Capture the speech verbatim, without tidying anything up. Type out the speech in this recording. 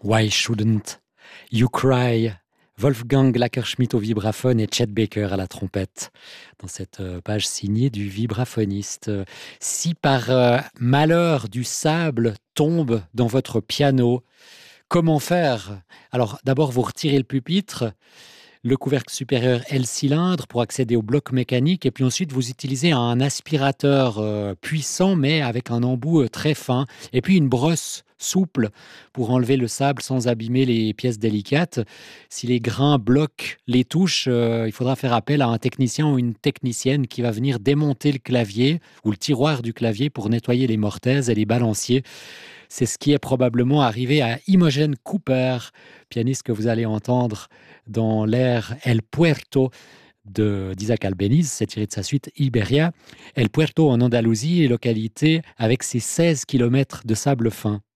Why Shouldn't You Cry? Wolfgang Lackerschmidt au vibraphone et Chet Baker à la trompette. Dans cette euh, page signée du vibraphoniste. Euh, Si par euh, malheur du sable tombe dans votre piano, comment faire? Alors d'abord vous retirez le pupitre, le couvercle supérieur et le cylindre pour accéder au bloc mécanique et puis ensuite vous utilisez un aspirateur euh, puissant mais avec un embout euh, très fin et puis une brosse souple pour enlever le sable sans abîmer les pièces délicates. Si les grains bloquent les touches, euh, il faudra faire appel à un technicien ou une technicienne qui va venir démonter le clavier ou le tiroir du clavier pour nettoyer les mortaises et les balanciers. C'est ce qui est probablement arrivé à Imogen Cooper, pianiste que vous allez entendre dans l'air El Puerto de d'Isaac Albéniz. C'est tiré de sa suite Iberia. El Puerto en Andalousie est localité avec ses seize kilomètres de sable fin.